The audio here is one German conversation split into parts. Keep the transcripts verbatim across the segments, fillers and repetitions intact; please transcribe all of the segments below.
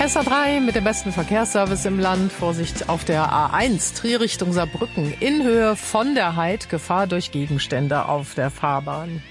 S A drei mit dem besten Verkehrsservice im Land. Vorsicht auf der A eins, Trier Richtung Saarbrücken. In Höhe von der Heid, Gefahr durch Gegenstände auf der Fahrbahn.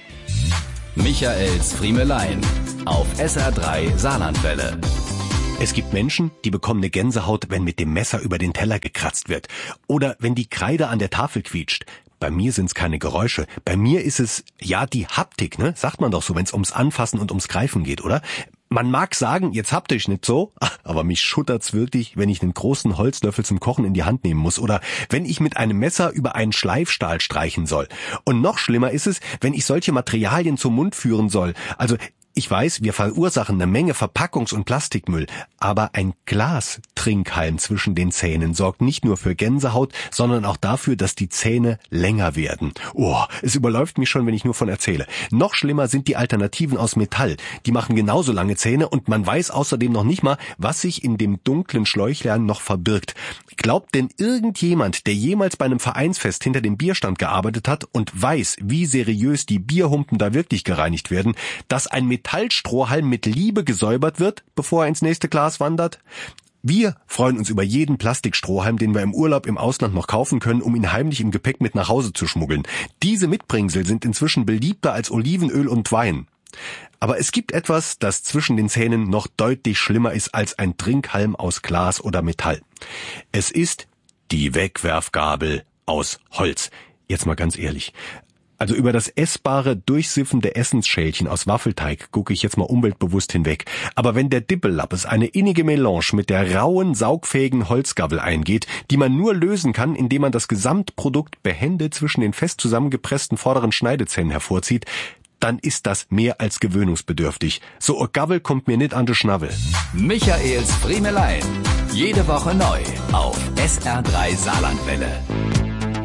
Michaels Friemelein auf S R drei Saarlandwelle. Es gibt Menschen, die bekommen eine Gänsehaut, wenn mit dem Messer über den Teller gekratzt wird. Oder wenn die Kreide an der Tafel quietscht. Bei mir sind's keine Geräusche. Bei mir ist es, ja, die Haptik, ne? Sagt man doch so, wenn's ums Anfassen und ums Greifen geht, oder? Man mag sagen, jetzt haptisch nicht so, aber mich schuttert's wirklich, wenn ich einen großen Holzlöffel zum Kochen in die Hand nehmen muss oder wenn ich mit einem Messer über einen Schleifstahl streichen soll. Und noch schlimmer ist es, wenn ich solche Materialien zum Mund führen soll. Also ich weiß, wir verursachen eine Menge Verpackungs- und Plastikmüll, aber ein Glas-Trinkhalm zwischen den Zähnen sorgt nicht nur für Gänsehaut, sondern auch dafür, dass die Zähne länger werden. Oh, es überläuft mich schon, wenn ich nur von erzähle. Noch schlimmer sind die Alternativen aus Metall. Die machen genauso lange Zähne und man weiß außerdem noch nicht mal, was sich in dem dunklen Schläuchlein noch verbirgt. Glaubt denn irgendjemand, der jemals bei einem Vereinsfest hinter dem Bierstand gearbeitet hat und weiß, wie seriös die Bierhumpen da wirklich gereinigt werden, dass ein Metallstrohhalm mit Liebe gesäubert wird, bevor er ins nächste Glas wandert? Wir freuen uns über jeden Plastikstrohhalm, den wir im Urlaub im Ausland noch kaufen können, um ihn heimlich im Gepäck mit nach Hause zu schmuggeln. Diese Mitbringsel sind inzwischen beliebter als Olivenöl und Wein. Aber es gibt etwas, das zwischen den Zähnen noch deutlich schlimmer ist als ein Trinkhalm aus Glas oder Metall. Es ist die Wegwerfgabel aus Holz. Jetzt mal ganz ehrlich. Also über das essbare, durchsiffende Essensschälchen aus Waffelteig gucke ich jetzt mal umweltbewusst hinweg. Aber wenn der Dippellappes eine innige Melange mit der rauen, saugfähigen Holzgabel eingeht, die man nur lösen kann, indem man das Gesamtprodukt behende zwischen den fest zusammengepressten vorderen Schneidezähnen hervorzieht, dann ist das mehr als gewöhnungsbedürftig. So a Gabel kommt mir nicht an de Schnabel. Michaels Friemelein. Jede Woche neu auf S R drei Saarlandwelle.